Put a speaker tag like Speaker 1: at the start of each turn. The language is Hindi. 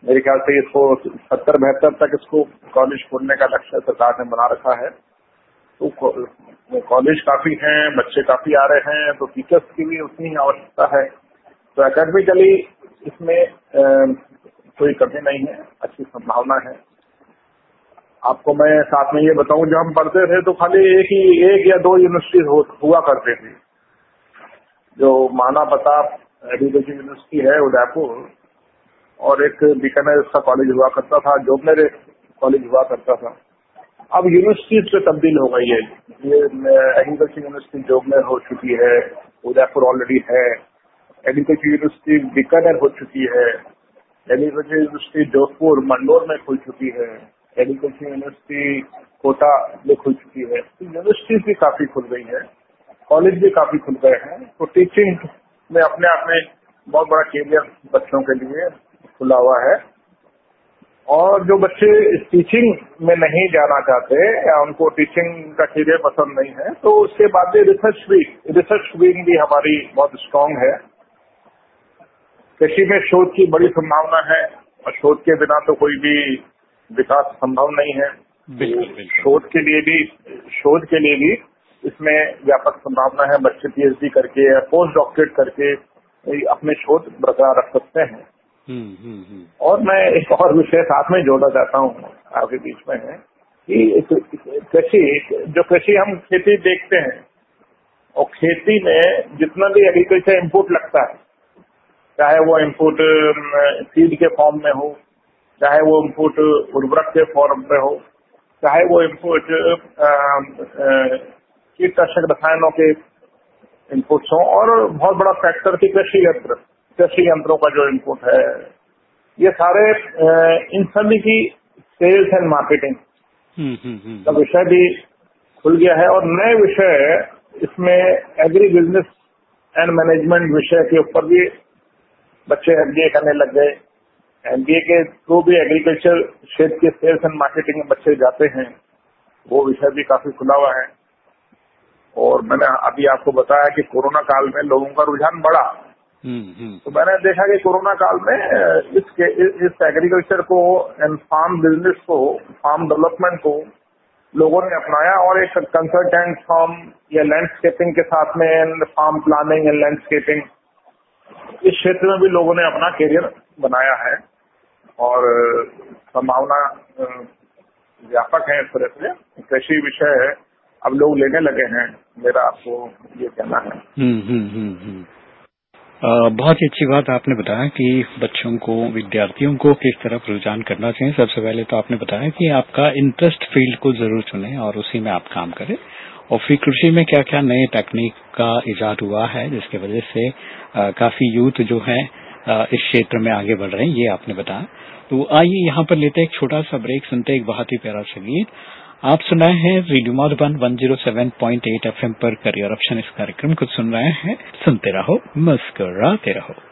Speaker 1: मेरे ख्याल से इसको 70-72 तक इसको कॉलेज खोलने का लक्ष्य सरकार ने बना रखा है। तो कॉलेज काफी हैं, बच्चे काफी आ रहे हैं, तो टीचर्स की भी उतनी ही आवश्यकता है। तो एकेडमिकली इसमें कोई कमी नहीं है, अच्छी संभावना है। आपको मैं साथ में ये बताऊं, जब हम पढ़ते थे तो खाली एक या दो यूनिवर्सिटी हुआ करते थे। जो माना प्रताप एग्रीकल्चर यूनिवर्सिटी है उदयपुर, और एक बीकानेर का कॉलेज हुआ करता था, जोबनेर कॉलेज हुआ करता था। अब यूनिवर्सिटीज पे तब्दील हो गई है। ये एग्रीकल्चर यूनिवर्सिटी जोबनेर हो चुकी है, उदयपुर ऑलरेडी है। एग्रीकल्चर यूनिवर्सिटी बीकानेर हो चुकी है। एग्रीकल्चर यूनिवर्सिटी जोधपुर मंडोर में खुल चुकी है। एग्रीकल्चर यूनिवर्सिटी कोटा में खुल चुकी है। तो यूनिवर्सिटीज भी काफी खुल गई है, कॉलेज भी काफी खुल गए हैं। तो टीचिंग में अपने आप में बहुत बड़ा कैरियर बच्चों के लिए खुला हुआ है। और जो बच्चे टीचिंग में नहीं जाना चाहते या उनको टीचिंग का कैरियर पसंद नहीं है, तो उसके बाद रिसर्च विंग भी हमारी बहुत स्ट्रांग है। कृषि में शोध की बड़ी संभावना है, और शोध के बिना तो कोई भी विकास संभव नहीं है।
Speaker 2: बिल्कुल।
Speaker 1: शोध के लिए भी इसमें व्यापक संभावना है। बच्चे पीएचडी करके या पोस्ट डॉक्टरेट करके अपने शोध बरकरार रख सकते हैं। और मैं एक और विषय साथ में जोड़ना चाहता हूँ आपके बीच में है कि कृषि हम खेती देखते हैं, और खेती में जितना भी एग्रीकल्चर इनपुट लगता है, चाहे वो इनपुट सीड के फॉर्म में हो, चाहे वो इनपुट उर्वरक के फॉर्म में हो, चाहे वो इनपुट कीटनाशक रसायनों के इनपुट्स हों, और बहुत बड़ा फैक्टर की कृषि यंत्रों का जो इनपुट है, ये सारे इन सभी की सेल्स एंड मार्केटिंग का विषय भी खुल गया है। और नए विषय इसमें एग्री बिजनेस एंड मैनेजमेंट विषय के ऊपर भी बच्चे एमबीए करने लग गए। एमबीए के थ्रू भी एग्रीकल्चर क्षेत्र के सेल्स एंड मार्केटिंग में बच्चे जाते हैं, वो विषय भी काफी खुला हुआ है। और मैंने अभी आपको बताया कि कोरोना काल में लोगों का रुझान बढ़ा, तो मैंने देखा कि कोरोना काल में इस एग्रीकल्चर को एंड फार्म बिजनेस को, फार्म डेवलपमेंट को लोगों ने अपनाया, और एक कंसल्टेंट फर्म या लैंडस्केपिंग के साथ में फार्म प्लानिंग एंड लैंडस्केपिंग, इस क्षेत्र में भी लोगों ने अपना कैरियर बनाया है। और संभावना व्यापक है। इस तरह से कृषि विषय अब लोग लेने लगे हैं, मेरा आपको ये कहना है।
Speaker 2: बहुत ही अच्छी बात आपने बताया कि बच्चों को, विद्यार्थियों को किस तरफ रुझान करना चाहिए। सबसे पहले तो आपने बताया कि आपका इंटरेस्ट फील्ड को जरूर चुनें और उसी में आप काम करें, और फिर कृषि में क्या क्या नए टेक्निक का इजाद हुआ है जिसकी वजह से काफी यूथ जो है इस क्षेत्र में आगे बढ़ रहे हैं, ये आपने बताया। तो आइए यहाँ पर लेते एक छोटा सा ब्रेक, सुनते एक बहुत ही प्यारा सा गीत। आप सुनाए हैं रेडियो मधुबन 107.8 FM पर करियर ऑप्शन इस कार्यक्रम को सुन रहे हैं। सुनते रहो, मुस्कुराते रहो।